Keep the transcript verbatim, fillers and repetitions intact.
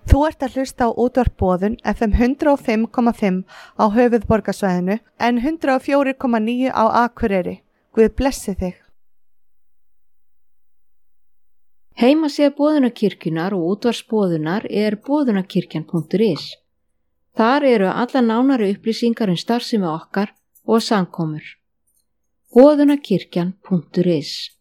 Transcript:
Þú ert að hlusta á útvarp Boðun F M hundrað og fimm komma fimm á höfuðborgarsvæðinu en hundrað og fjögur komma níu á Akureyri. Guð blessi þig. Heimasíða Boðunarkirkjunnar og útvarpsboðunar er boðunarkirkjan punktur is. Þar eru alla nánari upplýsingar um starfsemi okkar og samkomur. boðunarkirkjan punktur is